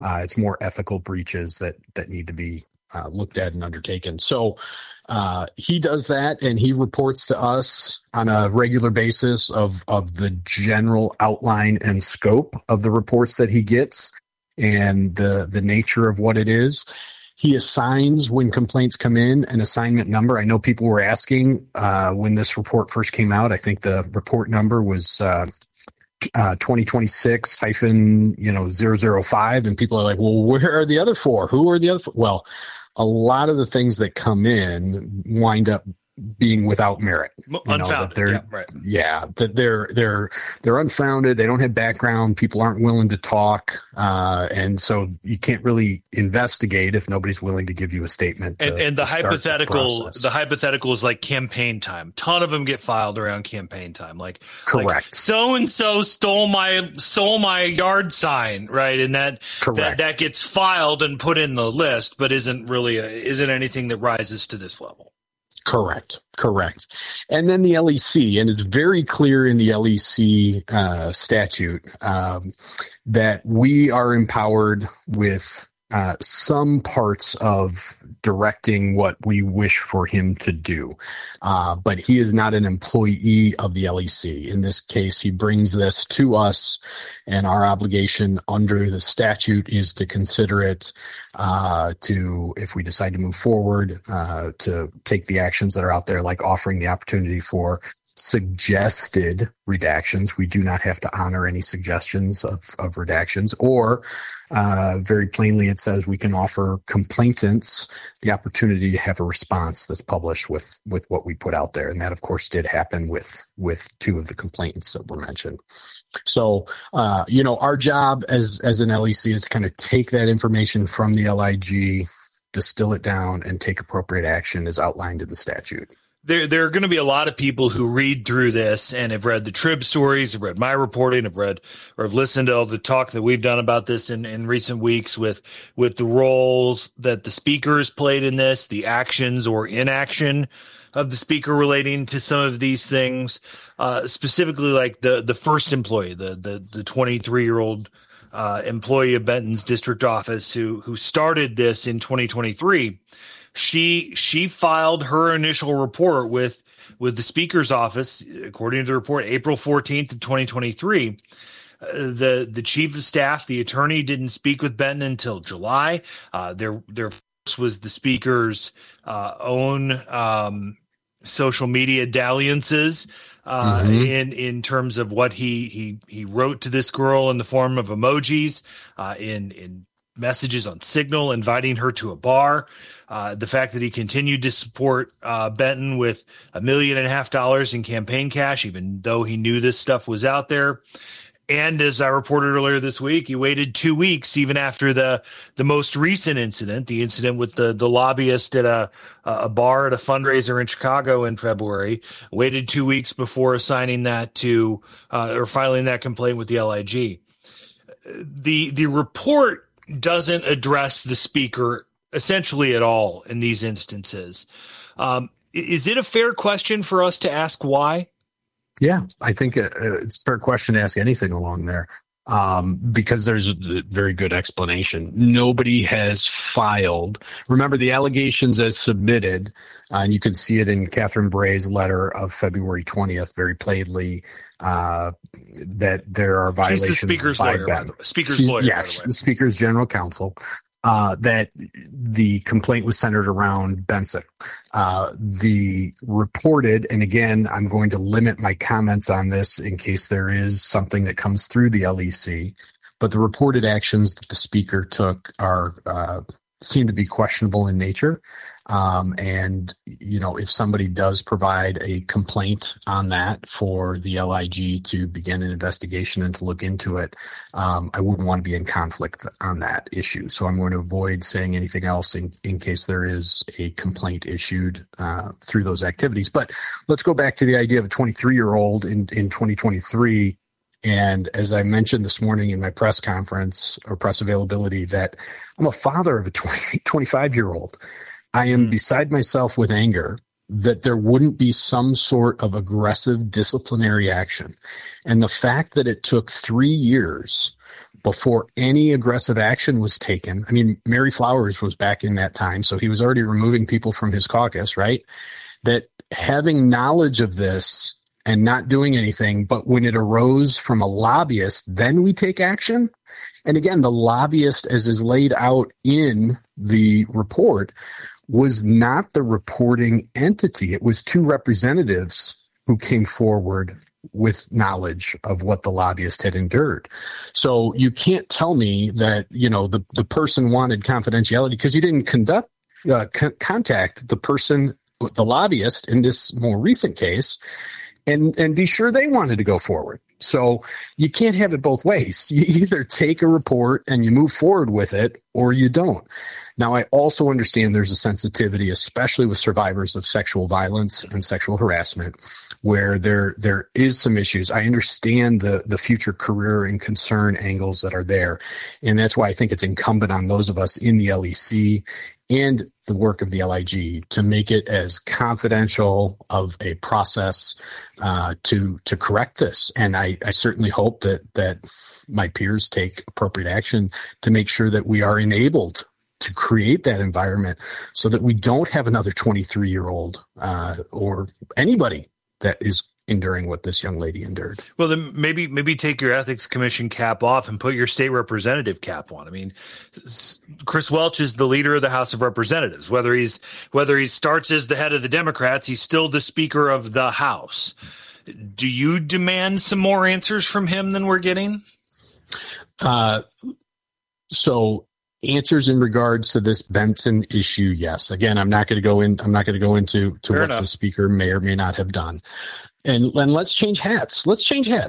It's more ethical breaches that need to be looked at and undertaken. So he does that, and he reports to us on a regular basis of the general outline and scope of the reports that he gets and the nature of what it is. He assigns, when complaints come in, an assignment number. I know people were asking when this report first came out. I think the report number was 2026-005, and people are like, well, where are the other four? Who are the other four? Well, a lot of the things that come in wind up being without merit. Unfounded. That they're unfounded. They don't have background. People aren't willing to talk. And so you can't really investigate if nobody's willing to give you a statement. And the hypothetical is like campaign time. Ton of them get filed around campaign time. Correct. Like, so-and-so stole my yard sign. Right. And that gets filed and put in the list, but isn't anything that rises to this level. Correct. And then the LEC, and it's very clear in the LEC statute that we are empowered with some parts of directing what we wish for him to do. But he is not an employee of the LEC. In this case, he brings this to us, and our obligation under the statute is to consider it, if we decide to move forward, to take the actions that are out there, like offering the opportunity for suggested redactions. We do not have to honor any suggestions of redactions, or very plainly it says we can offer complainants the opportunity to have a response that's published with what we put out there. And that, of course, did happen with two of the complainants that were mentioned. So, our job as an LEC is to kind of take that information from the LIG, distill it down, and take appropriate action as outlined in the statute. There are going to be a lot of people who read through this and have read the Trib stories, have read my reporting, have read or have listened to all the talk that we've done about this in recent weeks with the roles that the speakers played in this, the actions or inaction of the speaker relating to some of these things, specifically like the first employee, the 23-year-old employee of Benton's district office who started this in 2023. She filed her initial report with the speaker's office, according to the report, April 14th of 2023. The chief of staff, the attorney, didn't speak with Benton until July. There was the speaker's own social media dalliances in terms of what he wrote to this girl in the form of emojis, in messages on Signal, inviting her to a bar. The fact that he continued to support Benton with $1.5 million in campaign cash, even though he knew this stuff was out there. And as I reported earlier this week, he waited 2 weeks, even after the most recent incident, the incident with the lobbyist at a bar at a fundraiser in Chicago in February, waited 2 weeks before assigning that to or filing that complaint with the LIG. The report doesn't address the speaker essentially at all in these instances. Is it a fair question for us to ask why? Yeah, I think it's a fair question to ask anything along there, because there's a very good explanation. Nobody has filed. Remember, the allegations as submitted, and you can see it in Catherine Bray's letter of February 20th, very plainly, that there are violations. She's the speaker's lawyer, by the way. The speaker's general counsel. That the complaint was centered around Benson. The reported, and again, I'm going to limit my comments on this in case there is something that comes through the LEC, but the reported actions that the speaker took seem to be questionable in nature. And, if somebody does provide a complaint on that for the LIG to begin an investigation and to look into it, I wouldn't want to be in conflict on that issue. So I'm going to avoid saying anything else in case there is a complaint issued through those activities. But let's go back to the idea of a 23-year-old in 2023. And as I mentioned this morning in my press conference or press availability, that I'm a father of a 25-year-old. I am beside myself with anger that there wouldn't be some sort of aggressive disciplinary action. And the fact that it took 3 years before any aggressive action was taken. I mean, Mary Flowers was back in that time, so he was already removing people from his caucus, right? That having knowledge of this and not doing anything, but when it arose from a lobbyist, then we take action. And again, the lobbyist, as is laid out in the report, was not the reporting entity. It was two representatives who came forward with knowledge of what the lobbyist had endured. So you can't tell me that, the person wanted confidentiality because you didn't contact the person, the lobbyist in this more recent case, and be sure they wanted to go forward. So you can't have it both ways. You either take a report and you move forward with it, or you don't. Now, I also understand there's a sensitivity, especially with survivors of sexual violence and sexual harassment, where there is some issues. I understand the future career and concern angles that are there. And that's why I think it's incumbent on those of us in the LEC and the work of the LIG to make it as confidential of a process to correct this. And I certainly hope that my peers take appropriate action to make sure that we are enabled to create that environment so that we don't have another 23-year-old or anybody that is enduring what this young lady endured. Well, then maybe take your ethics commission cap off and put your state representative cap on. I mean, Chris Welch is the leader of the House of Representatives. Whether he starts as the head of the Democrats, he's still the Speaker of the House. Do you demand some more answers from him than we're getting? So answers in regards to this Benton issue, yes. Again, I'm not going to go into what the speaker may or may not have done. And let's change hats. Let's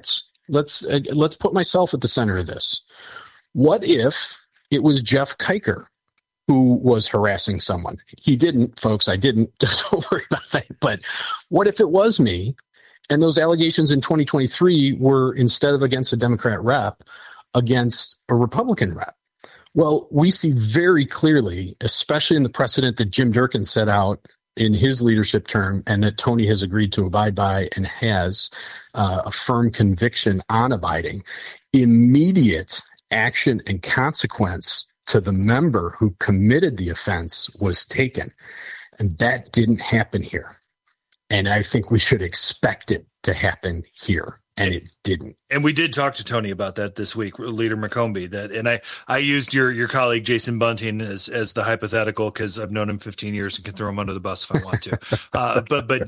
put myself at the center of this. What if it was Jeff Kiker who was harassing someone? He didn't, folks. I didn't. Don't worry about that. But what if it was me? And those allegations in 2023 were, instead of against a Democrat rep, against a Republican rep. Well, we see very clearly, especially in the precedent that Jim Durkin set out in his leadership term and that Tony has agreed to abide by and has a firm conviction on abiding, immediate action and consequence to the member who committed the offense was taken. And that didn't happen here. And I think we should expect it to happen here. And it didn't. And we did talk to Tony about that this week, Leader McCombie. And I used your colleague Jason Bunting as the hypothetical because I've known him 15 years and can throw him under the bus if I want to. But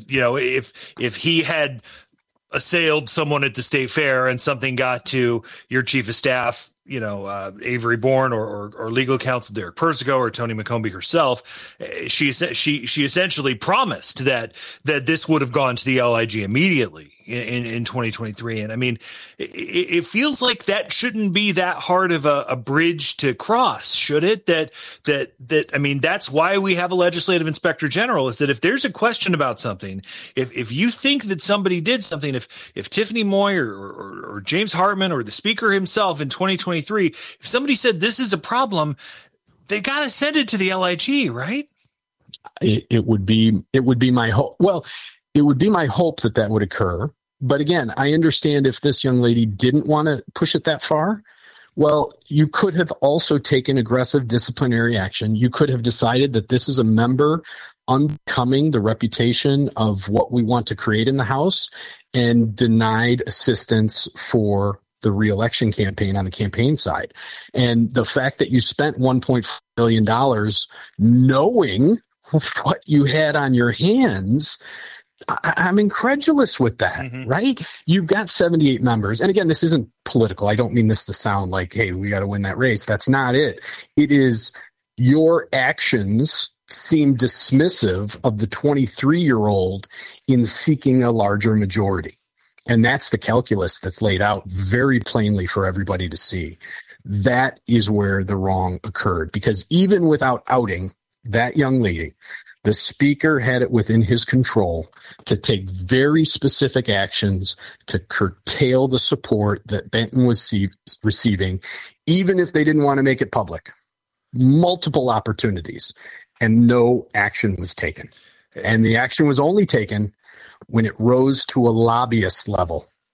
if he had assailed someone at the state fair and something got to your chief of staff, Avery Bourne or legal counsel Derek Persico or Tony McCombie herself, she essentially promised that this would have gone to the LIG immediately in 2023. And I mean, it feels like that shouldn't be that hard of a bridge to cross, should it? I mean, that's why we have a legislative inspector general, is that if there's a question about something, if you think that somebody did something, if Tiffany Moy or James Hartman or the speaker himself in 2023, if somebody said this is a problem, they got to send it to the LIG, right? It would be my hope. Well, it would be my hope that would occur. But again, I understand if this young lady didn't want to push it that far. Well, you could have also taken aggressive disciplinary action. You could have decided that this is a member unbecoming the reputation of what we want to create in the House and denied assistance for the reelection campaign on the campaign side. And the fact that you spent $1.4 billion knowing what you had on your hands, I'm incredulous with that, right? You've got 78 members. And again, this isn't political. I don't mean this to sound like, hey, we got to win that race. That's not it. It is your actions seem dismissive of the 23-year-old in seeking a larger majority. And that's the calculus that's laid out very plainly for everybody to see. That is where the wrong occurred, because even without outing that young lady, the speaker had it within his control to take very specific actions to curtail the support that Benton was receiving, even if they didn't want to make it public. Multiple opportunities, and no action was taken. And the action was only taken when it rose to a lobbyist level.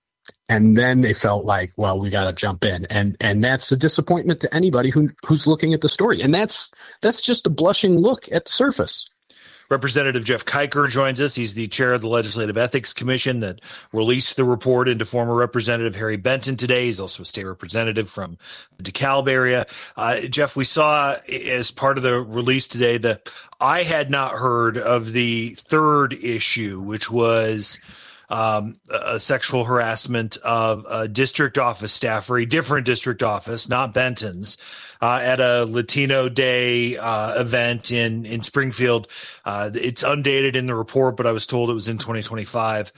And then they felt like, well, we got to jump in. And that's a disappointment to anybody who's looking at the story. And that's just a blushing look at the surface. Representative Jeff Kiker joins us. He's the chair of the Legislative Ethics Commission that released the report into former Representative Harry Benton today. He's also a state representative from the DeKalb area. Jeff, we saw as part of the release today that I had not heard of the third issue, which was a sexual harassment of a district office staffer, a different district office, not Benton's, at a Latino Day event in Springfield. It's undated in the report, but I was told it was in 2025.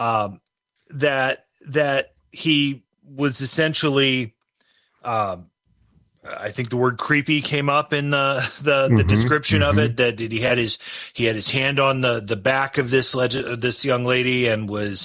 That he was essentially, I think the word creepy came up in the description of it, that he had his hand on the back of this young lady and was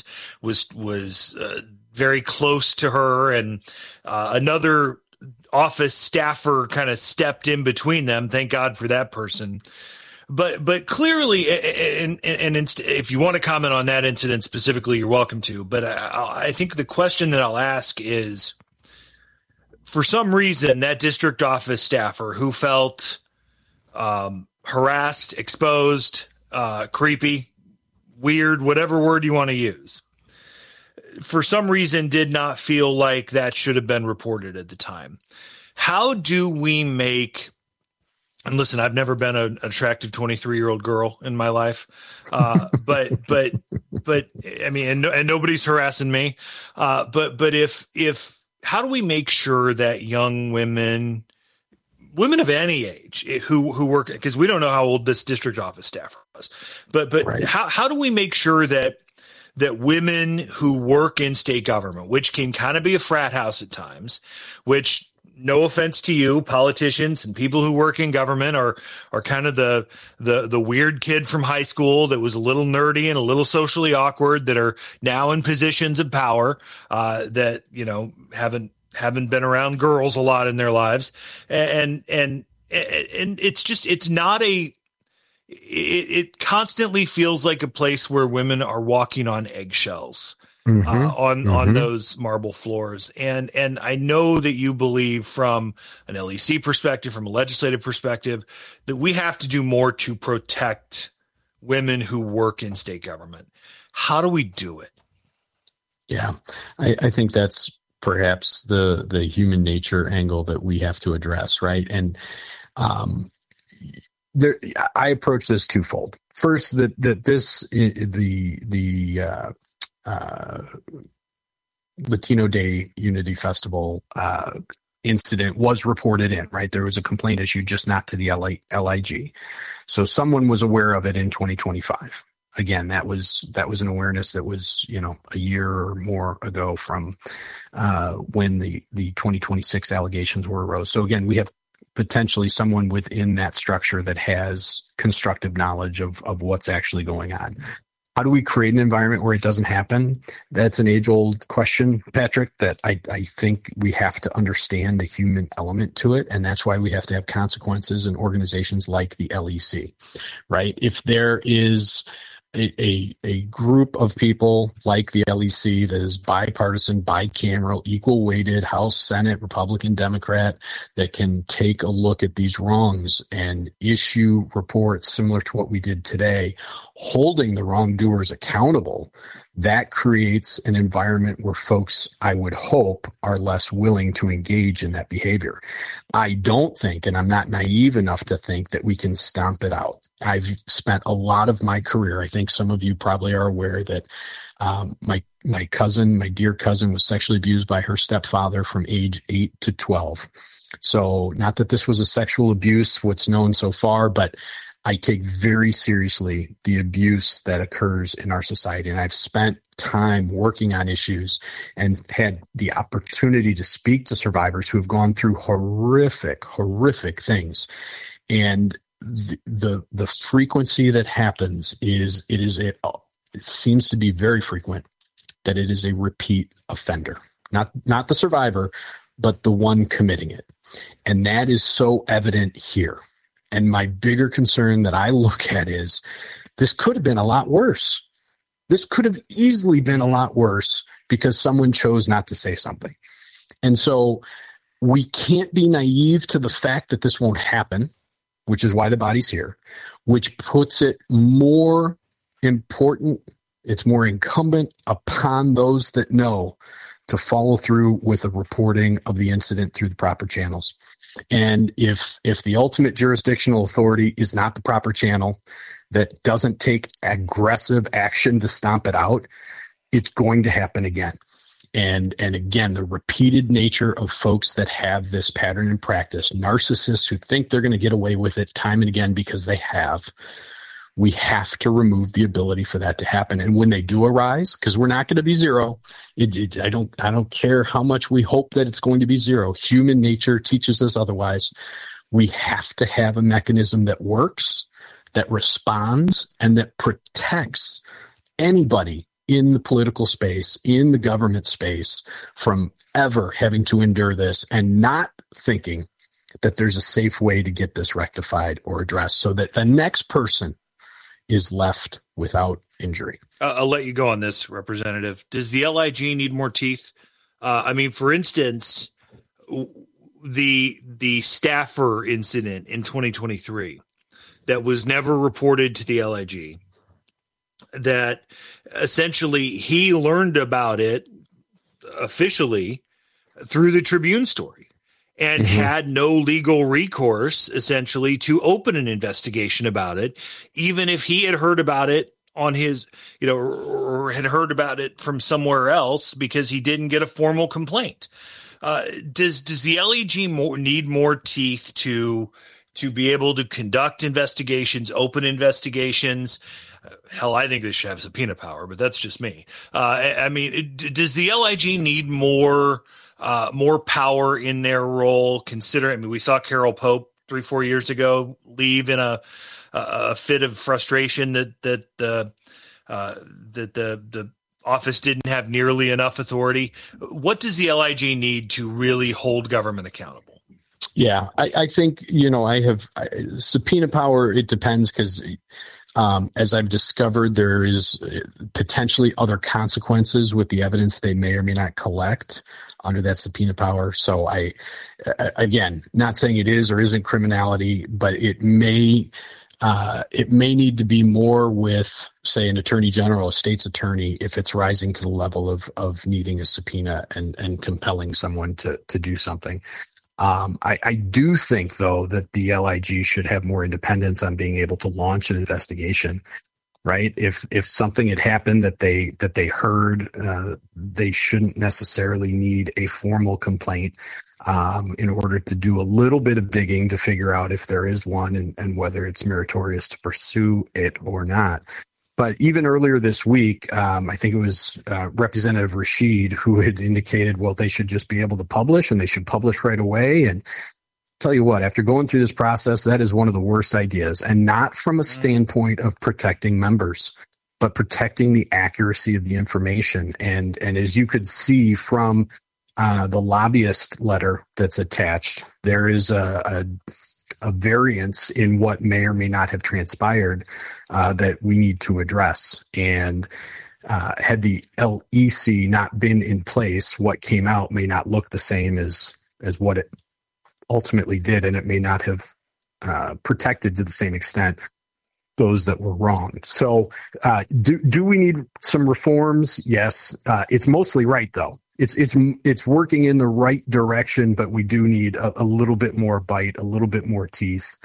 very close to her, and another office staffer kind of stepped in between them. Thank God for that person. But clearly, and if you want to comment on that incident specifically, you're welcome to. But I think the question that I'll ask is, for some reason, that district office staffer who felt harassed, exposed, creepy, weird, whatever word you want to use, for some reason did not feel like that should have been reported at the time. How do we make, and listen, I've never been an attractive 23-year-old girl in my life, but I mean, and nobody's harassing me, but if how do we make sure that young women of any age who work, because we don't know how old this district office staffer was, but right. How do we make sure that women who work in state government, which can kind of be a frat house at times, which, no offense to you, politicians and people who work in government are kind of the weird kid from high school that was a little nerdy and a little socially awkward, that are now in positions of power, that, you know, haven't been around girls a lot in their lives. And it's just, it's not it constantly feels like a place where women are walking on eggshells. On those marble floors. And I know that you believe, from an LEC perspective, from a legislative perspective, that we have to do more to protect women who work in state government. How do we do it? Yeah, I think that's perhaps the human nature angle that we have to address, right? And I approach this twofold. First, the Latino Day Unity Festival incident was reported in, right? There was a complaint issued, just not to the LIG. So someone was aware of it in 2025. Again, that was an awareness that was, you know, a year or more ago from when the 2026 allegations were arose. So again, we have potentially someone within that structure that has constructive knowledge of what's actually going on. How do we create an environment where it doesn't happen? That's an age-old question, Patrick, that I think we have to understand the human element to it, and that's why we have to have consequences in organizations like the LEC, right? If there is a group of people like the LEC that is bipartisan, bicameral, equal-weighted, House, Senate, Republican, Democrat, that can take a look at these wrongs and issue reports similar to what we did today, holding the wrongdoers accountable, that creates an environment where folks, I would hope, are less willing to engage in that behavior. I don't think, and I'm not naive enough to think, that we can stomp it out. I've spent a lot of my career, I think some of you probably are aware that my cousin, my dear cousin, was sexually abused by her stepfather from age 8 to 12. So not that this was a sexual abuse, what's known so far, but I take very seriously the abuse that occurs in our society. And I've spent time working on issues and had the opportunity to speak to survivors who have gone through horrific things. And the frequency that happens is it seems to be very frequent that it is a repeat offender, not the survivor, but the one committing it. And that is so evident here. And my bigger concern that I look at is this could have been a lot worse. This could have easily been a lot worse because someone chose not to say something. And so we can't be naive to the fact that this won't happen, which is why the body's here, which puts it more important. It's more incumbent upon those that know to follow through with the reporting of the incident through the proper channels. And if the ultimate jurisdictional authority is not the proper channel, that doesn't take aggressive action to stomp it out, it's going to happen again. And again, the repeated nature of folks that have this pattern in practice, narcissists who think they're going to get away with it time and again because they have, we have to remove the ability for that to happen. And when they do arise, because we're not going to be zero, I don't care how much we hope that it's going to be zero. Human nature teaches us otherwise. We have to have a mechanism that works, that responds, and that protects anybody in the political space, in the government space, from ever having to endure this and not thinking that there's a safe way to get this rectified or addressed so that the next person is left without injury. I'll let you go on this, Representative. Does the LIG need more teeth? I mean, for instance, the staffer incident in 2023 that was never reported to the LIG, that essentially he learned about it officially through the Tribune story and had no legal recourse essentially to open an investigation about it, even if he had heard about it on his, or had heard about it from somewhere else because he didn't get a formal complaint. Does the LEG need more teeth to be able to conduct investigations, open investigations? Hell, I think they should have subpoena power, but that's just me. I mean, does the LIG need more power in their role? We saw Carol Pope 3-4 years ago leave in a fit of frustration that the office didn't have nearly enough authority. What does the LIG need to really hold government accountable? Yeah, I think, subpoena power, it depends because as I've discovered, there is potentially other consequences with the evidence they may or may not collect under that subpoena power. So again, not saying it is or isn't criminality, but it may need to be more with, say, an attorney general, a state's attorney, if it's rising to the level of needing a subpoena and compelling someone to do something. I do think, though, that the LIG should have more independence on being able to launch an investigation, right? If something had happened that they heard, they shouldn't necessarily need a formal complaint in order to do a little bit of digging to figure out if there is one and whether it's meritorious to pursue it or not. But even earlier this week, I think it was Representative Rashid who had indicated, well, they should just be able to publish and they should publish right away. And tell you what, after going through this process, that is one of the worst ideas, and not from a standpoint of protecting members, but protecting the accuracy of the information. And as you could see from the lobbyist letter that's attached, there is a variance in what may or may not have transpired that we need to address. And had the LEC not been in place, what came out may not look the same as what it ultimately did, and it may not have protected to the same extent those that were wrong. So do we need some reforms? Yes. It's mostly right, though. It's working in the right direction, but we do need a little bit more bite, a little bit more teeth.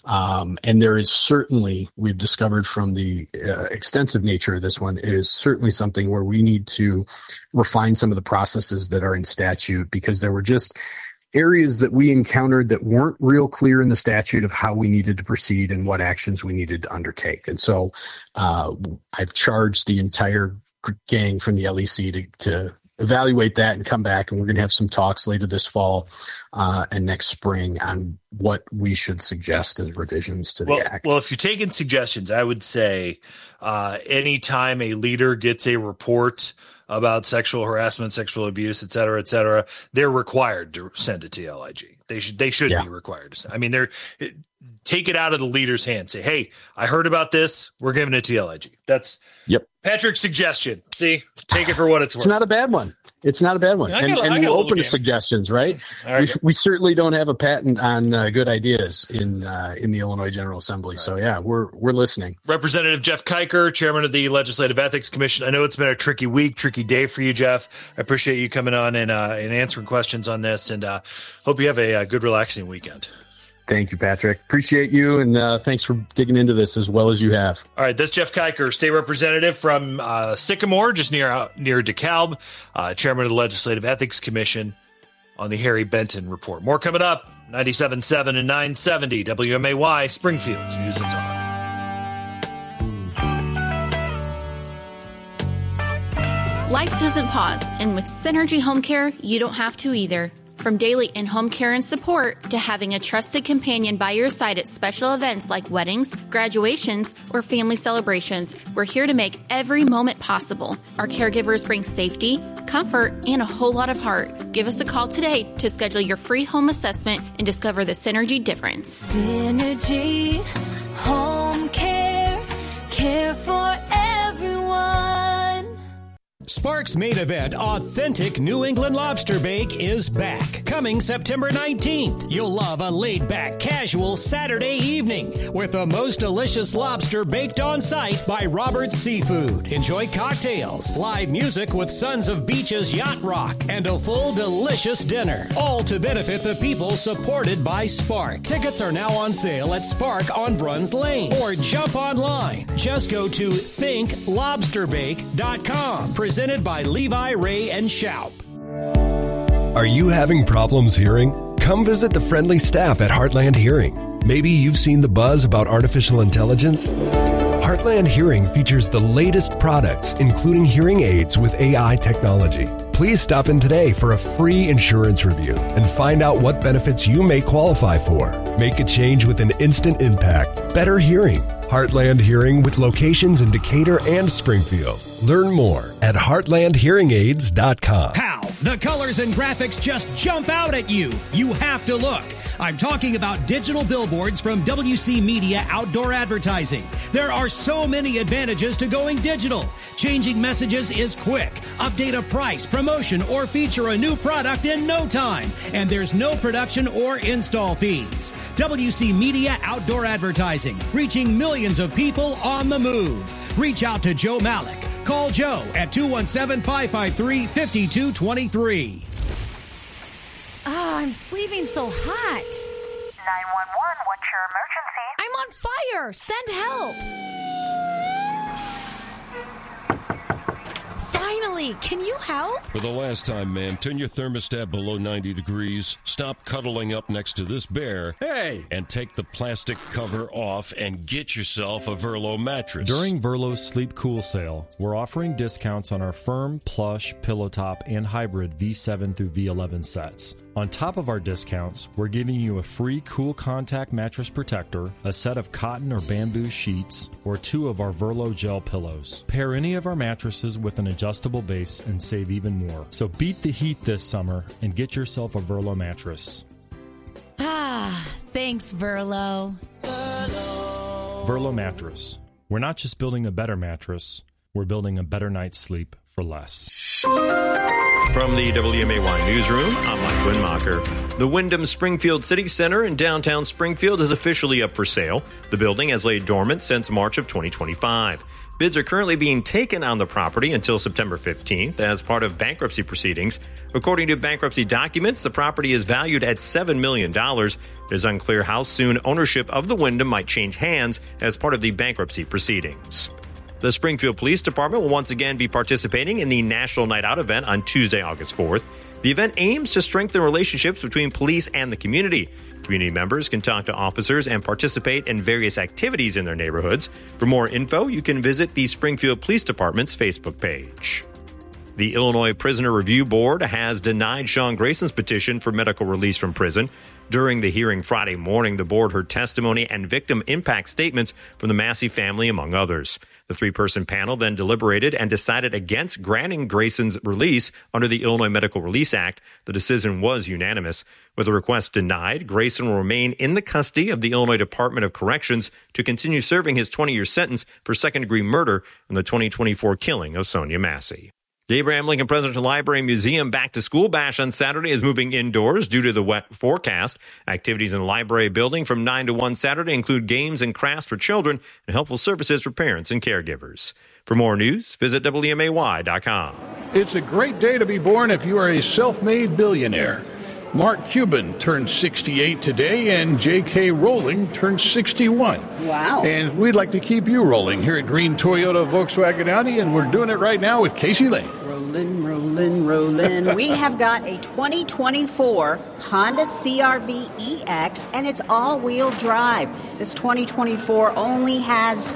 And there is certainly, we've discovered from the extensive nature of this one, it is certainly something where we need to refine some of the processes that are in statute, because there were just areas that we encountered that weren't real clear in the statute of how we needed to proceed and what actions we needed to undertake. And so I've charged the entire gang from the LEC to evaluate that and come back, and we're going to have some talks later this fall and next spring on what we should suggest as revisions to the act. Well, if you're taking suggestions, I would say anytime a leader gets a report about sexual harassment, sexual abuse, et cetera, they're required to send it to the LIG. They should be required to send. I mean, take it out of the leader's hands. Say, hey, I heard about this. We're giving it to the LIG. Patrick's suggestion. See, take it for what it's worth. It's not a bad one. And we're open to suggestions, right? Right. We certainly don't have a patent on good ideas in the Illinois General Assembly. So yeah, we're listening. Representative Jeff Kiker, chairman of the Legislative Ethics Commission. I know it's been a tricky week, tricky day for you, Jeff. I appreciate you coming on and answering questions on this, and hope you have a good, relaxing weekend. Thank you, Patrick. Appreciate you, and thanks for digging into this as well as you have. All right, that's Jeff Kiker, state representative from Sycamore, just near DeKalb, chairman of the Legislative Ethics Commission, on the Harry Benton Report. More coming up, 97.7 and 970 WMAY, Springfield's News and Talk. Life doesn't pause, and with Synergy Home Care, you don't have to either. From daily in-home care and support to having a trusted companion by your side at special events like weddings, graduations, or family celebrations, we're here to make every moment possible. Our caregivers bring safety, comfort, and a whole lot of heart. Give us a call today to schedule your free home assessment and discover the Synergy difference. Synergy Home Care, care for everyone. Spark's main event, Authentic New England Lobster Bake, is back. Coming September 19th. You'll love a laid-back, casual Saturday evening with the most delicious lobster baked on site by Robert's Seafood. Enjoy cocktails, live music with Sons of Beach's Yacht Rock, and a full delicious dinner. All to benefit the people supported by Spark. Tickets are now on sale at Spark on Bruns Lane. Or jump online. Just go to thinklobsterbake.com. Presented by Levi, Ray, and Schaup. Are you having problems hearing? Come visit the friendly staff at Heartland Hearing. Maybe you've seen the buzz about artificial intelligence. Heartland Hearing features the latest products, including hearing aids with AI technology. Please stop in today for a free insurance review and find out what benefits you may qualify for. Make a change with an instant impact. Better hearing. Heartland Hearing with locations in Decatur and Springfield. Learn more at heartlandhearingaids.com. How? The colors and graphics just jump out at you. You have to look. I'm talking about digital billboards from WC Media Outdoor Advertising. There are so many advantages to going digital. Changing messages is quick. Update a price, promotion, or feature a new product in no time. And there's no production or install fees. WC Media Outdoor Advertising, reaching millions of people on the move. Reach out to Joe Malik. Call Joe at 217-553-5223. I'm sleeping so hot. 911, what's your emergency? I'm on fire. Send help. Finally, can you help? For the last time, ma'am, turn your thermostat below 90 degrees, stop cuddling up next to this bear, and take the plastic cover off and get yourself a Verlo mattress. During Verlo's Sleep Cool sale, we're offering discounts on our firm, plush, pillow top, and hybrid V7 through V11 sets. On top of our discounts, we're giving you a free Cool Contact mattress protector, a set of cotton or bamboo sheets, or 2 of our Verlo gel pillows. Pair any of our mattresses with an adjustable base and save even more. So beat the heat this summer and get yourself a Verlo mattress. Thanks, Verlo. Verlo Mattress. We're not just building a better mattress, we're building a better night's sleep for less. From the WMAY newsroom, I'm Mike Winmacher. The Wyndham Springfield City Center in downtown Springfield is officially up for sale. The building has laid dormant since March of 2025. Bids are currently being taken on the property until September 15th as part of bankruptcy proceedings. According to bankruptcy documents, the property is valued at $7 million. It is unclear how soon ownership of the Wyndham might change hands as part of the bankruptcy proceedings. The Springfield Police Department will once again be participating in the National Night Out event on Tuesday, August 4th. The event aims to strengthen relationships between police and the community. Community members can talk to officers and participate in various activities in their neighborhoods. For more info, you can visit the Springfield Police Department's Facebook page. The Illinois Prisoner Review Board has denied Sean Grayson's petition for medical release from prison. During the hearing Friday morning, the board heard testimony and victim impact statements from the Massey family, among others. The three-person panel then deliberated and decided against granting Grayson's release under the Illinois Medical Release Act. The decision was unanimous. With the request denied, Grayson will remain in the custody of the Illinois Department of Corrections to continue serving his 20-year sentence for second-degree murder in the 2024 killing of Sonia Massey. The Abraham Lincoln Presidential Library Museum Back to School Bash on Saturday is moving indoors due to the wet forecast. Activities in the library building from 9 to 1 Saturday include games and crafts for children and helpful services for parents and caregivers. For more news, visit WMAY.com. It's a great day to be born if you are a self-made billionaire. Mark Cuban turned 68 today, and J.K. Rowling turned 61. Wow. And we'd like to keep you rolling here at Green Toyota Volkswagen Audi, and we're doing it right now with Casey Lane. Rolling, rolling, rolling. We have got a 2024 Honda CR-V EX, and it's all-wheel drive. This 2024 only has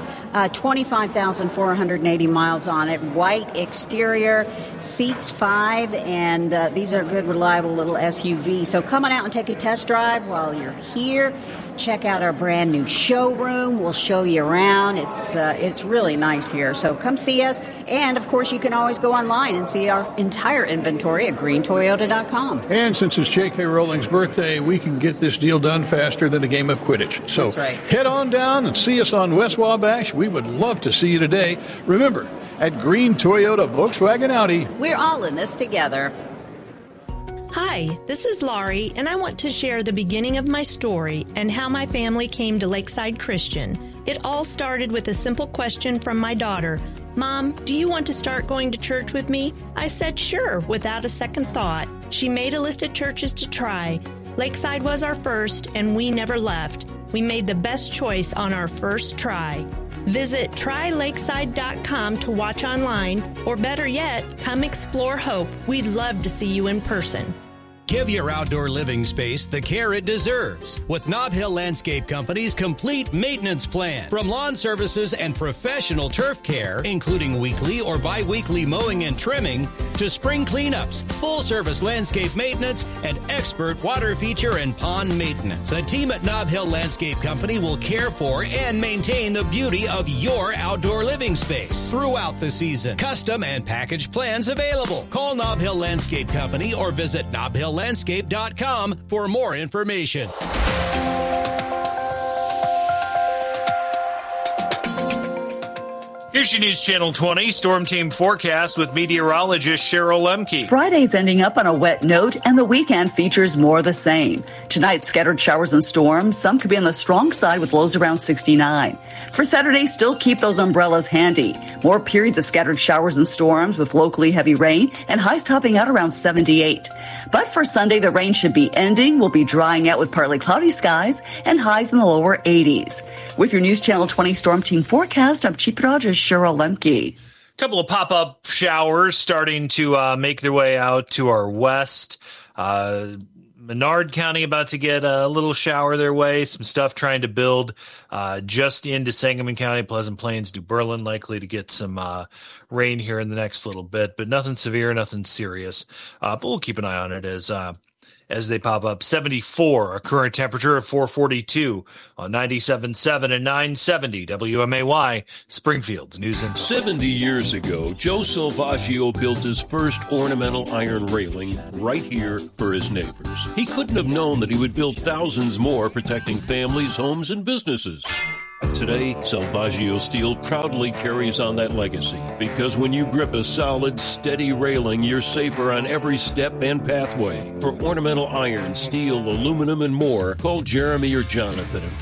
25,480 miles on it. White exterior, seats 5, and these are good, reliable little SUVs. So come on out and take a test drive while you're here. Check out our brand new showroom. We'll show you around. It's really nice here. So come see us. And, of course, you can always go online and see our entire inventory at greentoyota.com. And since it's J.K. Rowling's birthday, we can get this deal done faster than a game of Quidditch. So that's right. Head on down and see us on West Wabash. We would love to see you today. Remember, at Green Toyota Volkswagen Audi, we're all in this together. Hi, this is Laurie, and I want to share the beginning of my story and how my family came to Lakeside Christian. It all started with a simple question from my daughter. Mom, do you want to start going to church with me? I said sure, without a second thought. She made a list of churches to try. Lakeside was our first, and we never left. We made the best choice on our first try. Visit trylakeside.com to watch online, or better yet, come explore Hope. We'd love to see you in person. Give your outdoor living space the care it deserves with Nob Hill Landscape Company's complete maintenance plan. From lawn services and professional turf care, including weekly or bi-weekly mowing and trimming, to spring cleanups, full-service landscape maintenance, and expert water feature and pond maintenance. The team at Nob Hill Landscape Company will care for and maintain the beauty of your outdoor living space throughout the season. Custom and package plans available. Call Nob Hill Landscape Company or visit nobhilllandscape.com for more information. Here's your News Channel 20 Storm Team Forecast with meteorologist Cheryl Lemke. Friday's ending up on a wet note, and the weekend features more of the same. Tonight, scattered showers and storms. Some could be on the strong side with lows around 69. For Saturday, still keep those umbrellas handy. More periods of scattered showers and storms with locally heavy rain and highs topping out around 78. But for Sunday, the rain should be ending. We'll be drying out with partly cloudy skies and highs in the lower 80s. With your News Channel 20 Storm Team Forecast, I'm Chief Meteorologist Cheryl Lemke. A couple of pop-up showers starting to make their way out to our west. Menard County about to get a little shower their way. Some stuff trying to build just into Sangamon County. Pleasant Plains, New Berlin likely to get some rain here in the next little bit, but nothing severe, nothing serious. But we'll keep an eye on it as they pop up. 74, a current temperature of 442 on 97.7 and 970 WMAY, Springfield's News and 70 years ago, Joe Salvaggio built his first ornamental iron railing right here for his neighbors. He couldn't have known that he would build thousands more, protecting families, homes, and businesses. Today, Salvaggio Steel proudly carries on that legacy, because when you grip a solid, steady railing, you're safer on every step and pathway. For ornamental iron, steel, aluminum, and more, call Jeremy or Jonathan at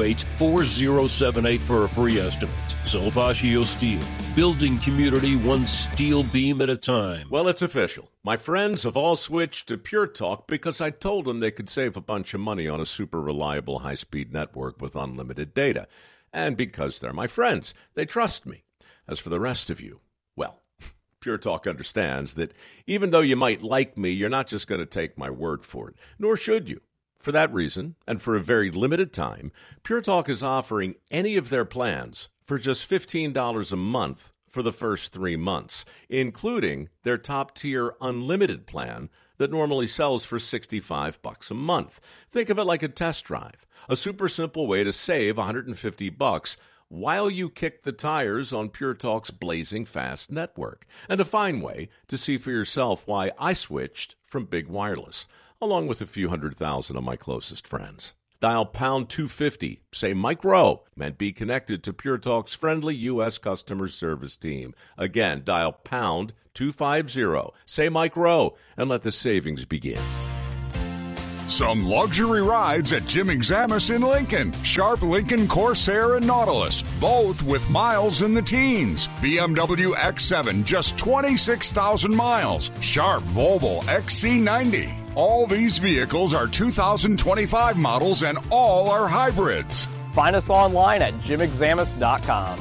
528-4078 for a free estimate. Salvaggio Steel, building community one steel beam at a time. Well, it's official. My friends have all switched to Pure Talk because I told them they could save a bunch of money on a super reliable high-speed network with unlimited data. And because they're my friends, they trust me. As for the rest of you, well, Pure Talk understands that even though you might like me, you're not just going to take my word for it, nor should you. For that reason, and for a very limited time, Pure Talk is offering any of their plans for just $15 a month for the first 3 months, including their top-tier unlimited plan that normally sells for $65 a month. Think of it like a test drive, a super simple way to save $150 while you kick the tires on Pure Talk's blazing fast network, and a fine way to see for yourself why I switched from Big Wireless, along with a few 100,000 of my closest friends. Dial pound 250, say Mike Rowe, and be connected to Pure Talk's friendly U.S. customer service team. Again, dial pound 250, say Mike Rowe, and let the savings begin. Some luxury rides at Jim Examus in Lincoln. Sharp Lincoln Corsair and Nautilus, both with miles in the teens. BMW X7, just 26,000 miles. Sharp Volvo XC90. All these vehicles are 2025 models and all are hybrids. Find us online at jimexamus.com.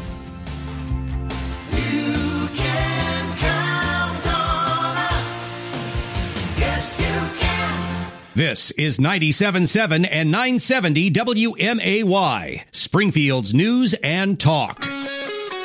You can count on us. Yes, you can. This is 97.7 and 970 WMAY, Springfield's News and Talk.